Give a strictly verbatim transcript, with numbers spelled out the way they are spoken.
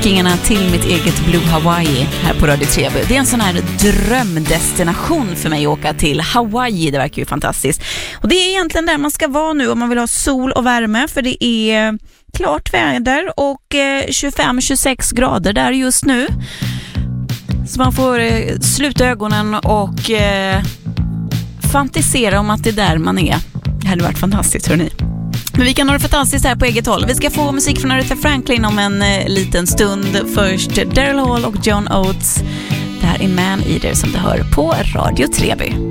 Vikingarna till mitt eget Blue Hawaii här på Radio Treby. Det är en sån här drömdestination för mig att åka till. Hawaii, det verkar ju fantastiskt. Och det är egentligen där man ska vara nu om man vill ha sol och värme, för det är klart väder och tjugofem till tjugosex grader där just nu. Så man får sluta ögonen och eh, fantisera om att det är där man är. Det hade varit fantastiskt, hörni. Men vi kan ha det fantastiskt här på eget håll. Vi ska få musik från Aretha Franklin om en eh, liten stund. Först Daryl Hall och John Oates. Det här är Man Eater som du hör på Radio Treby.